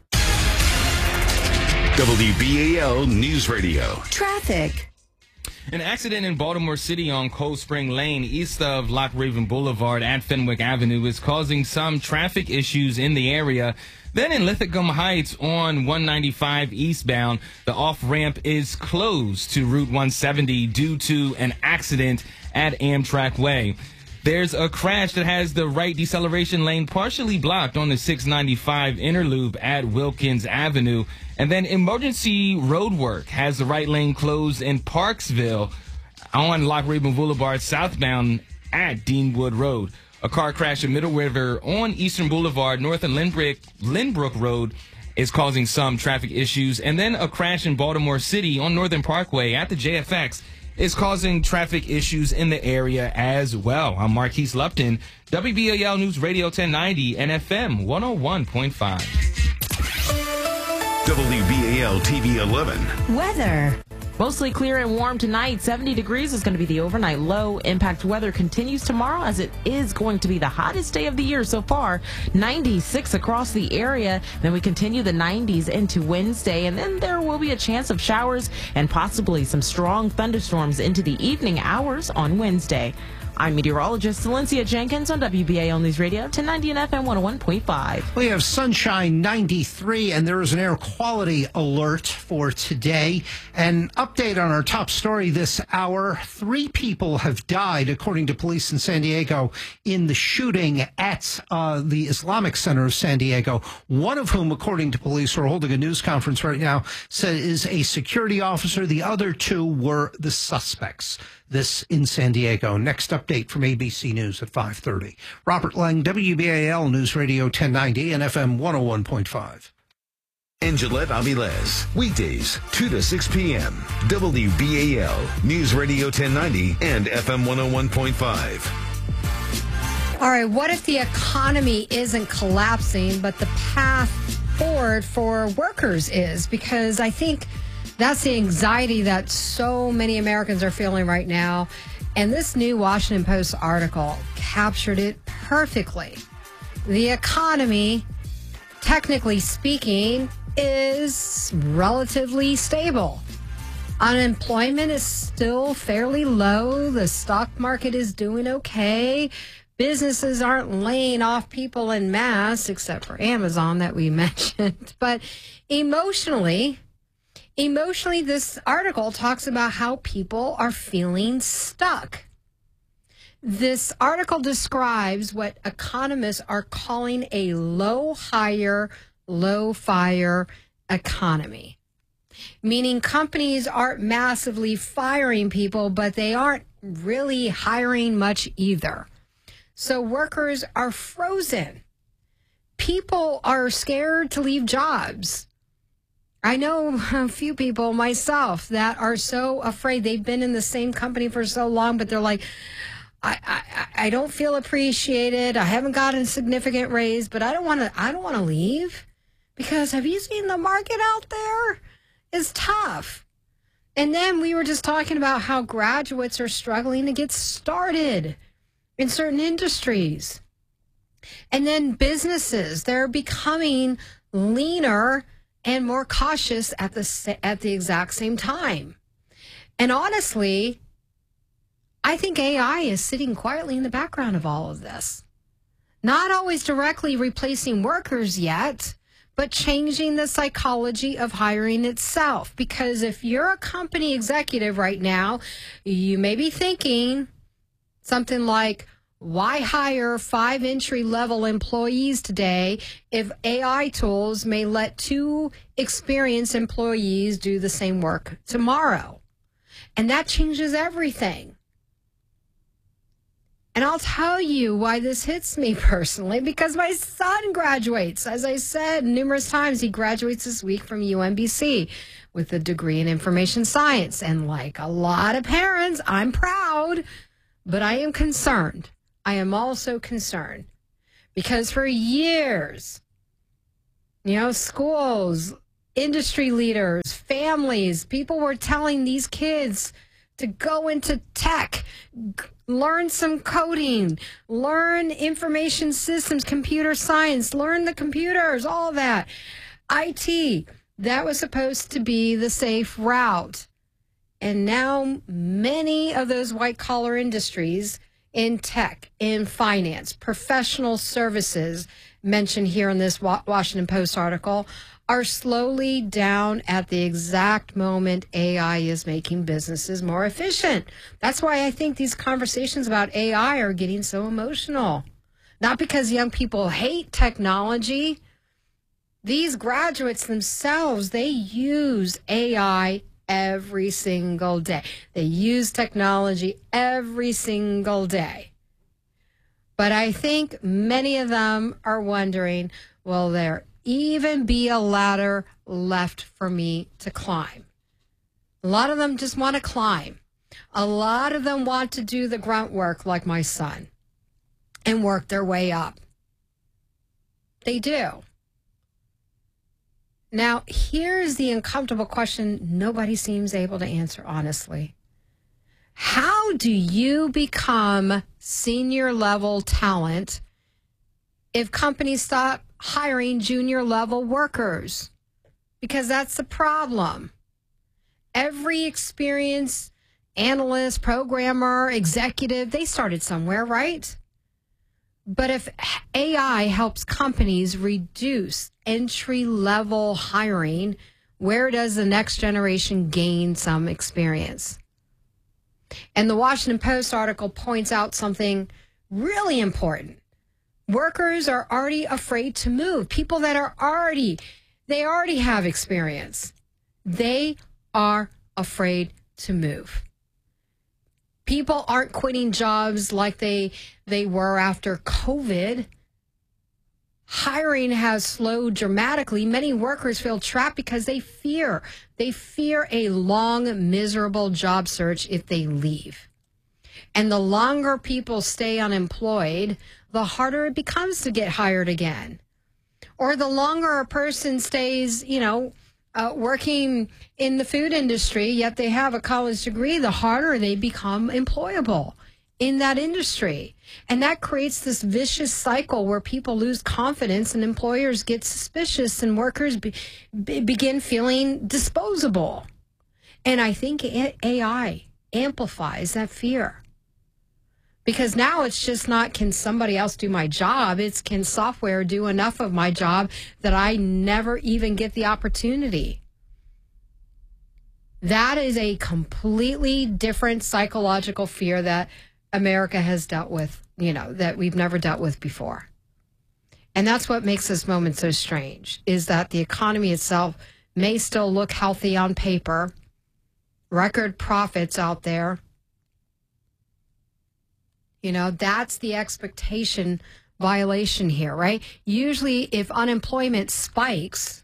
Speaker 4: WBAL News Radio.
Speaker 5: Traffic.
Speaker 6: An accident in Baltimore City on Cold Spring Lane, east of Loch Raven Boulevard at Fenwick Avenue, is causing some traffic issues in the area. Then in Linthicum Heights on 195 eastbound, the off-ramp is closed to Route 170 due to an accident at Amtrak Way. There's a crash that has the right deceleration lane partially blocked on the 695 inner loop at Wilkins Avenue. And then emergency road work has the right lane closed in Parksville on Loch Raven Boulevard southbound at Deanwood Road. A car crash in Middle River on Eastern Boulevard north of Lynbrook Road is causing some traffic issues. And then a crash in Baltimore City on Northern Parkway at the JFX is causing traffic issues in the area as well. I'm Marquise Lupton, WBAL News Radio 1090 and FM 101.5.
Speaker 4: WBAL TV 11.
Speaker 16: Weather. Mostly clear and warm tonight. 70 degrees is going to be the overnight low. Impact weather continues tomorrow as it is going to be the hottest day of the year so far. 96 across the area. Then we continue the 90s into Wednesday. And then there will be a chance of showers and possibly some strong thunderstorms into the evening hours on Wednesday. I'm meteorologist Valencia Jenkins on WBAL News Radio 1090 and FM 101.5.
Speaker 7: We have sunshine 93, and there is an air quality alert for today. An update on our top story this hour. 3 people have died, according to police in San Diego, in the shooting at the Islamic Center of San Diego. One of whom, according to police, who are holding a news conference right now, said is a security officer. The other 2 were the suspects. This in San Diego. Next update from ABC News at 5:30. Robert Lang, WBAL News Radio 1090 and FM 101.5.
Speaker 4: Angelette Avilés, weekdays 2 to 6 p.m. WBAL News Radio 1090 and FM 101.5.
Speaker 1: All right, what if the economy isn't collapsing, but the path forward for workers is? Because I think that's the anxiety that so many Americans are feeling right now. And this new Washington Post article captured it perfectly. The economy, technically speaking, is relatively stable. Unemployment is still fairly low. The stock market is doing okay. Businesses aren't laying off people en masse, except for Amazon that we mentioned. But emotionally, this article talks about how people are feeling stuck. This article describes what economists are calling a low hire, low fire economy, meaning companies aren't massively firing people, but they aren't really hiring much either. So workers are frozen. People are scared to leave jobs. I know a few people myself that are so afraid. They've been in the same company for so long, but they're like, I don't feel appreciated. I haven't gotten a significant raise, but I don't want to leave, because have you seen the market out there? It's tough. And then we were just talking about how graduates are struggling to get started in certain industries. And then businesses, they're becoming leaner and more cautious at the exact same time. And honestly, I think AI is sitting quietly in the background of all of this. Not always directly replacing workers yet, but changing the psychology of hiring itself. Because if you're a company executive right now, you may be thinking something like, why hire 5 entry-level employees today if AI tools may let 2 experienced employees do the same work tomorrow? And that changes everything. And I'll tell you why this hits me personally, because my son graduates. As I said numerous times, he graduates this week from UMBC with a degree in information science. And like a lot of parents, I'm proud, but I am concerned. I am also concerned because for years, schools, industry leaders, families, people were telling these kids to go into tech, learn some coding, learn information systems, computer science, learn the computers, all that. IT, that was supposed to be the safe route. And now many of those white-collar industries in tech, in finance, professional services, mentioned here in this Washington Post article, are slowly down at the exact moment AI is making businesses more efficient. That's why I think these conversations about AI are getting so emotional. Not because young people hate technology. These graduates themselves, they use AI every single day. They use technology every single day. But I think many of them are wondering, will there even be a ladder left for me to climb? A lot of them just want to climb. A lot of them want to do the grunt work like my son and work their way up. They do. Now, here's the uncomfortable question nobody seems able to answer honestly. How do you become senior level talent if companies stop hiring junior level workers? Because that's the problem. Every experienced analyst, programmer, executive, they started somewhere, right? But if AI helps companies reduce entry-level hiring, where does the next generation gain some experience? And the Washington Post article points out something really important. Workers are already afraid to move. People that are already have experience. They are afraid to move. People aren't quitting jobs like they were after COVID. Hiring has slowed dramatically. Many workers feel trapped because they fear a long, miserable job search if they leave. And the longer people stay unemployed, the harder it becomes to get hired again. Or the longer a person stays, working in the food industry, yet they have a college degree, the harder they become employable in that industry. And that creates this vicious cycle where people lose confidence and employers get suspicious and workers begin feeling disposable. And I think AI amplifies that fear. Because now it's just not, can somebody else do my job? It's, can software do enough of my job that I never even get the opportunity? That is a completely different psychological fear that America has dealt with, that we've never dealt with before. And that's what makes this moment so strange, is that the economy itself may still look healthy on paper, record profits out there. That's the expectation violation here, right? Usually if unemployment spikes,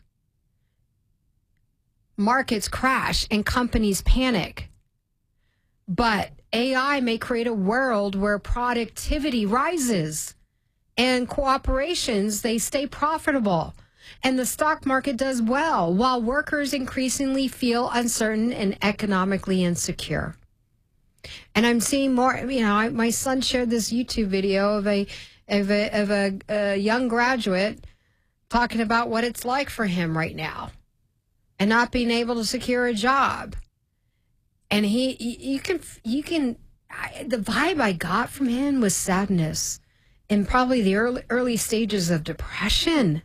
Speaker 1: markets crash and companies panic. But AI may create a world where productivity rises and corporations, they stay profitable and the stock market does well while workers increasingly feel uncertain and economically insecure. And I'm seeing more, my son shared this YouTube video of a young graduate talking about what it's like for him right now and not being able to secure a job. And you can the vibe I got from him was sadness and probably the early stages of depression.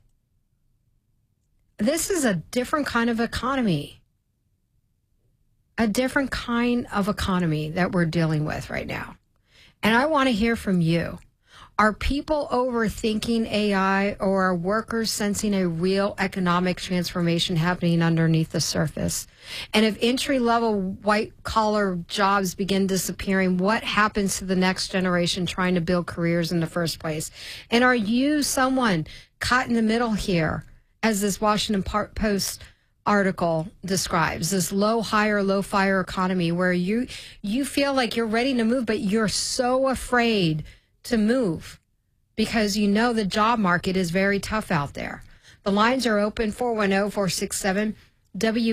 Speaker 1: This is a different kind of economy. A different kind of economy that we're dealing with right now. And I want to hear from you. Are people overthinking AI, or are workers sensing a real economic transformation happening underneath the surface? And if entry-level white-collar jobs begin disappearing, what happens to the next generation trying to build careers in the first place? And are you someone caught in the middle here, as this Washington Post article describes, this low hire, low fire economy where you feel like you're ready to move, but you're so afraid to move because you know the job market is very tough out there? The lines are open, 410-467-W.